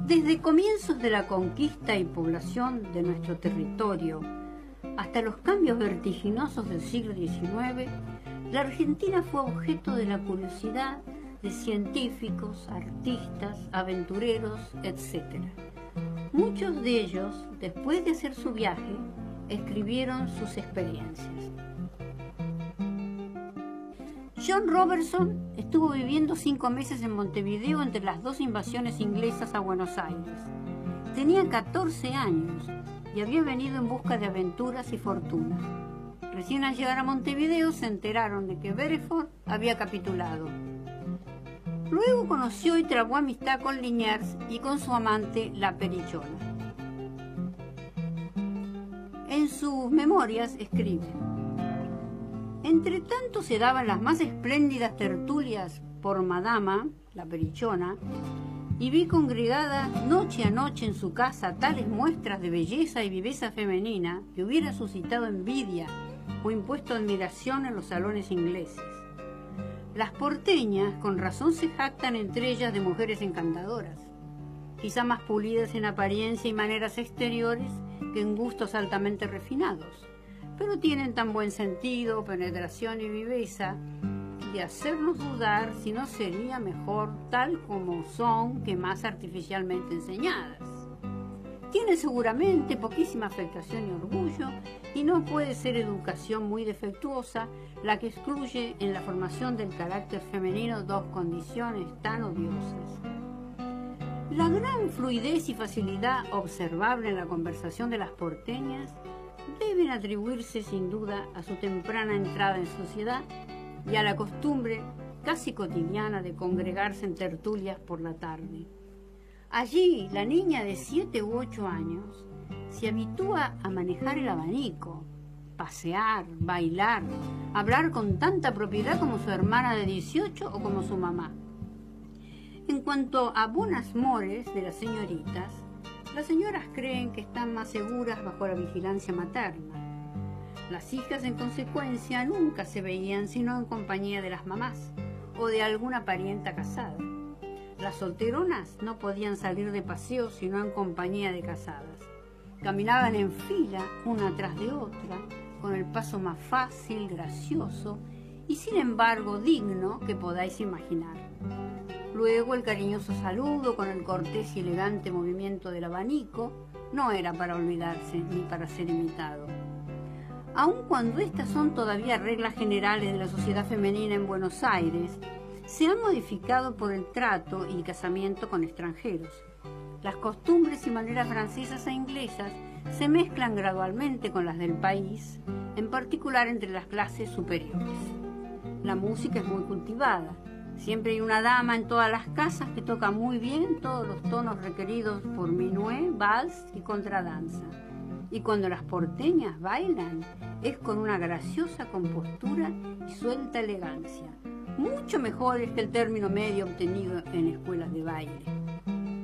Desde comienzos de la conquista y población de nuestro territorio hasta los cambios vertiginosos del siglo XIX, la Argentina fue objeto de la curiosidad de científicos, artistas, aventureros, etc. Muchos de ellos, después de hacer su viaje, escribieron sus experiencias. John Robertson estuvo viviendo 5 meses en Montevideo entre las 2 invasiones inglesas a Buenos Aires. Tenía 14 años y había venido en busca de aventuras y fortuna. Recién al llegar a Montevideo se enteraron de que Belfort había capitulado. Luego conoció y trabó amistad con Liniers y con su amante, la Perichona. En sus memorias escribe: entre tanto se daban las más espléndidas tertulias por Madama, la Perichona, y vi congregada noche a noche en su casa tales muestras de belleza y viveza femenina que hubiera suscitado envidia o impuesto admiración en los salones ingleses. Las porteñas con razón se jactan entre ellas de mujeres encantadoras, quizá más pulidas en apariencia y maneras exteriores que en gustos altamente refinados, pero tienen tan buen sentido, penetración y viveza de hacernos dudar si no sería mejor tal como son que más artificialmente enseñadas. Tiene seguramente poquísima afectación y orgullo, y no puede ser educación muy defectuosa la que excluye en la formación del carácter femenino 2 condiciones tan odiosas. La gran fluidez y facilidad observable en la conversación de las porteñas deben atribuirse sin duda a su temprana entrada en sociedad y a la costumbre casi cotidiana de congregarse en tertulias por la tarde. Allí la niña de 7 u 8 años se habitúa a manejar el abanico, pasear, bailar, hablar con tanta propiedad como su hermana de 18 o como su mamá. En cuanto a bonas mores de las señoritas creen que están más seguras bajo la vigilancia materna. Las hijas, en consecuencia, nunca se veían sino en compañía de las mamás o de alguna parienta casada. Las solteronas no podían salir de paseo sino en compañía de casadas. Caminaban en fila, una tras de otra, con el paso más fácil, gracioso y, sin embargo, digno que podáis imaginar. Luego el cariñoso saludo con el cortés y elegante movimiento del abanico no era para olvidarse ni para ser imitado. Aun cuando estas son todavía reglas generales de la sociedad femenina en Buenos Aires, se han modificado por el trato y casamiento con extranjeros. Las costumbres y maneras francesas e inglesas se mezclan gradualmente con las del país, en particular entre las clases superiores. La música es muy cultivada. Siempre hay una dama en todas las casas que toca muy bien todos los tonos requeridos por minué, vals y contradanza. Y cuando las porteñas bailan, es con una graciosa compostura y suelta elegancia, mucho mejores que el término medio obtenido en escuelas de baile.